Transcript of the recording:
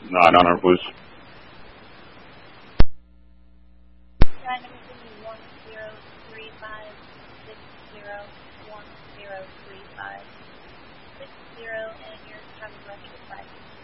Not on our booth. Trying to continue 1035 60 1035 60 and your time rush is 5.